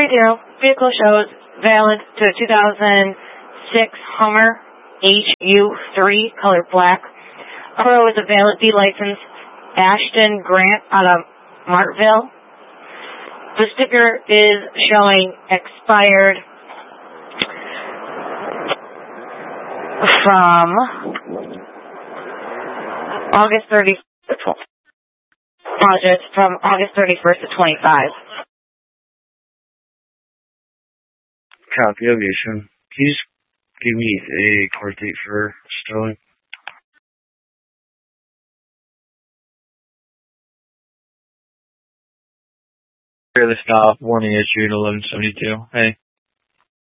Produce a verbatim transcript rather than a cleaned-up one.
three zero. Vehicle shows valid to a two thousand six Hummer H U three, color black. Owner with a valid B license, Ashton Grant out of Martville. The sticker is showing expired from August thirty-first. Project from August thirty-first to twenty-five. Copy, Aviation. Can you just give me a court date for Sterling? The stop, warning issued eleven seventy-two. Hey.